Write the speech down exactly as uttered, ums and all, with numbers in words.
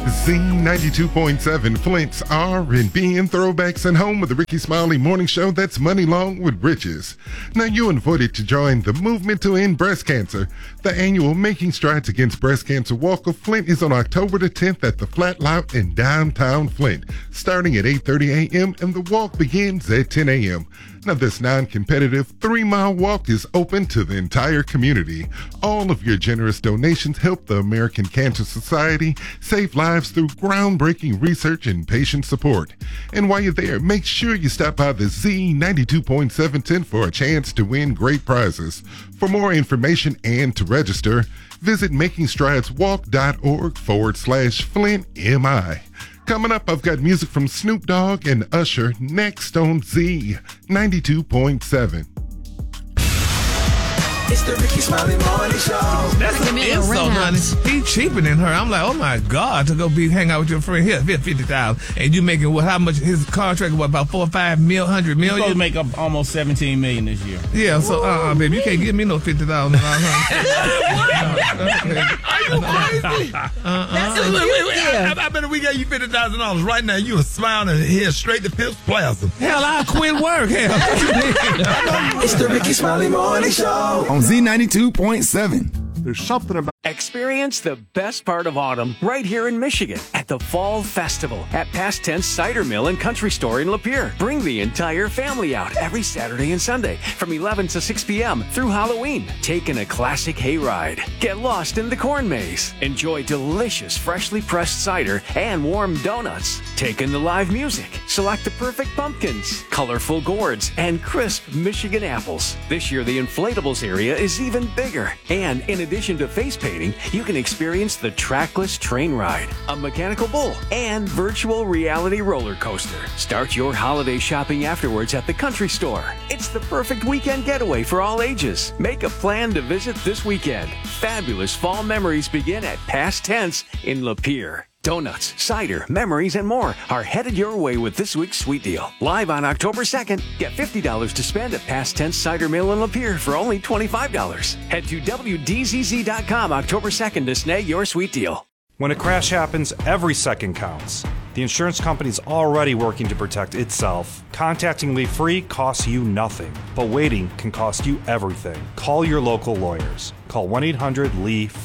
Z ninety-two point seven, Flint's R and B and throwbacks, and home of the Ricky Smiley Morning Show. That's Money Long with Riches. Now, you invited to join the movement to end breast cancer. The annual Making Strides Against Breast Cancer Walk of Flint is on October the tenth at the Flat Lot in downtown Flint, starting at eight thirty a.m. and the walk begins at ten a.m. Now, this non-competitive three-mile walk is open to the entire community. All of your generous donations help the American Cancer Society save lives through groundbreaking research and patient support. And while you're there, make sure you stop by the Z ninety-two point seven tent for a chance to win great prizes. For more information and to register, visit makingstrideswalk.org forward slash Flint MI. Coming up, I've got music from Snoop Dogg and Usher next on Z ninety-two point seven. It's the Ricky Smiley Morning Show. That's an insult, honey. He cheaper than her. I'm like, oh my God, to go be hang out with your friend here, fifty thousand, and you making what? How much? His contract was about four or five mil, hundred million. He's supposed to make up almost seventeen million this year. Yeah, so uh, uh baby, you can't give me no fifty thousand. Are you crazy? Uh-uh. That's a wait, wait, I, I bet if we gave you fifty thousand dollars right now, you would smile and head straight to Phipps Plaza. Hell, I'll quit work. Hell, It's the Ricky Smiley Morning Show on Z ninety-two point seven. There's something about Experience the best part of autumn right here in Michigan at the Fall Festival at Past Tense Cider Mill and Country Store in Lapeer. Bring the entire family out every Saturday and Sunday from eleven to six p.m. through Halloween. Take in a classic hayride. Get lost in the corn maze. Enjoy delicious freshly pressed cider and warm donuts. Take in the live music. Select the perfect pumpkins, colorful gourds, and crisp Michigan apples. This year, the inflatables area is even bigger. And in addition to face painting, you can experience the trackless train ride, a mechanical bull, and virtual reality roller coaster. Start your holiday shopping afterwards at the country store. It's the perfect weekend getaway for all ages. Make a plan to visit this weekend. Fabulous fall memories begin at Past Tense in Lapeer. Donuts, cider, memories, and more are headed your way with this week's Sweet Deal. Live on October second, get fifty dollars to spend at Past Tense Cider Mill in Lapeer for only twenty-five dollars. Head to W D Z Z dot com October second to snag your Sweet Deal. When a crash happens, every second counts. The insurance company's already working to protect itself. Contacting Lee Free costs you nothing, but waiting can cost you everything. Call your local lawyers. Call one eight hundred L E E